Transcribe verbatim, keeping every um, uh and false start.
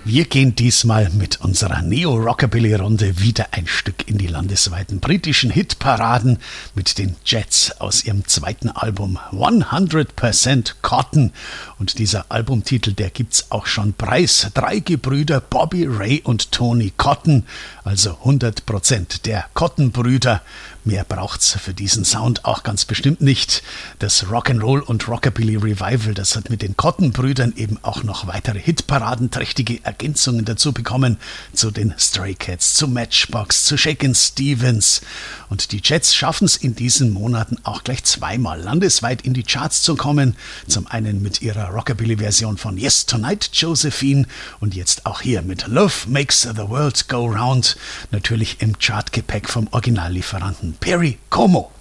Wir gehen diesmal mit unserer Neo-Rockabilly-Runde wieder ein Stück in die landesweiten britischen Hitparaden mit den Jets aus ihrem zweiten Album hundert Prozent Cotton. Und dieser Albumtitel, der gibt's auch schon preis. Drei Gebrüder, Bobby, Ray und Tony Cotton, also hundert Prozent der Cotton-Brüder. Mehr braucht's für diesen Sound auch ganz bestimmt nicht. Das Rock'n'Roll und Rockabilly Revival, das hat mit den Cotton-Brüdern eben auch noch weitere Hitparadenträchtige Ergänzungen dazu bekommen, zu den Stray Cats, zu Matchbox, zu Shakin' Stevens. Und die Jets schaffen es in diesen Monaten auch gleich zweimal landesweit in die Charts zu kommen. Zum einen mit ihrer Rockabilly-Version von Yes Tonight, Josephine, und jetzt auch hier mit Love Makes the World Go Round, natürlich im Chartgepäck vom Originallieferanten Perry Como.